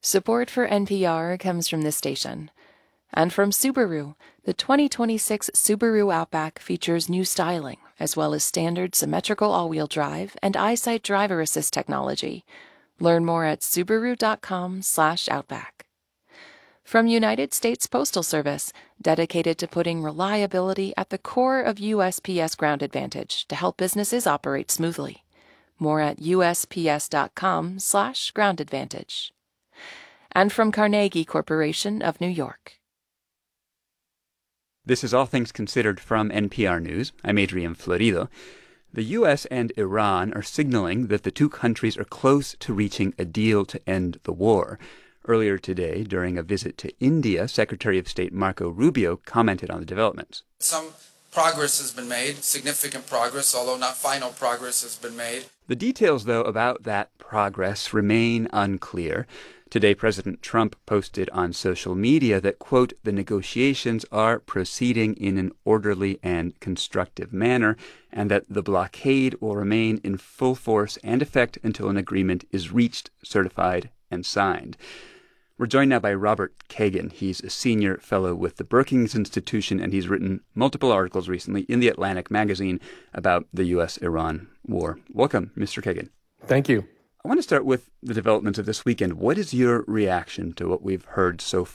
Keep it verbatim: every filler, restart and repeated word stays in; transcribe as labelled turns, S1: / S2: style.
S1: Support for N P R comes from this station. And from Subaru, the twenty twenty-six Subaru Outback features new styling, as well as standard symmetrical all-wheel drive and EyeSight driver assist technology. Learn more at subaru.com slash outback. From United States Postal Service, dedicated to putting reliability at the core of U S P S Ground Advantage to help businesses operate smoothly. More at usps.com slash ground advantage. And from Carnegie Corporation of New York.
S2: This is All Things Considered from N P R News. I'm Adrian Florido. The U S and Iran are signaling that the two countries are close to reaching a deal to end the war. Earlier today, during a visit to India, Secretary of State Marco Rubio commented on the developments.
S3: Some progress has been made, significant progress, although not final progress has been made.
S2: The details, though, about that progress remain unclear. Today, President Trump posted on social media that, quote, the negotiations are proceeding in an orderly and constructive manner, and that the blockade will remain in full force and effect until an agreement is reached, certified, and signed. We're joined now by Robert Kagan. He's a senior fellow with the Brookings Institution, and he's written multiple articles recently in The Atlantic magazine about the U S Iran war. Welcome, Mister Kagan.
S4: Thank you.
S2: I want to start with the developments of this weekend. What is your reaction to what we've heard so